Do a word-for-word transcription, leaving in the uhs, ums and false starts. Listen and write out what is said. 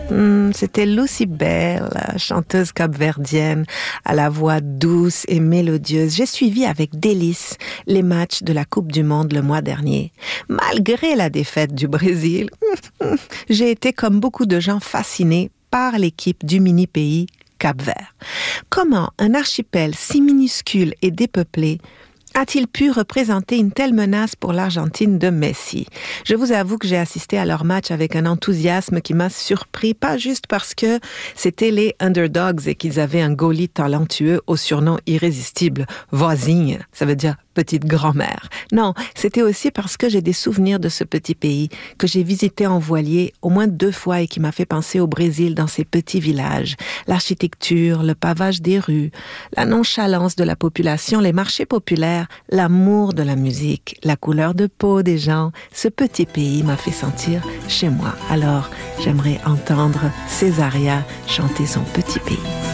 Hmm, c'était Lucy Bell, chanteuse capverdienne, à la voix douce et mélodieuse. J'ai suivi avec délice les matchs de la Coupe du Monde le mois dernier. Malgré la défaite du Brésil, j'ai été comme beaucoup de gens fascinés par l'équipe du mini-pays Cap-Vert. Comment un archipel si minuscule et dépeuplé a-t-il pu représenter une telle menace pour l'Argentine de Messi? Je vous avoue que j'ai assisté à leur match avec un enthousiasme qui m'a surpris, pas juste parce que c'était les underdogs et qu'ils avaient un goalie talentueux au surnom irrésistible, voisine, ça veut dire petite grand-mère. Non, c'était aussi parce que j'ai des souvenirs de ce petit pays que j'ai visité en voilier au moins deux fois et qui m'a fait penser au Brésil dans ces petits villages. L'architecture, le pavage des rues, la nonchalance de la population, les marchés populaires, l'amour de la musique, la couleur de peau des gens. Ce petit pays m'a fait sentir chez moi. Alors, j'aimerais entendre Césaria chanter son petit pays.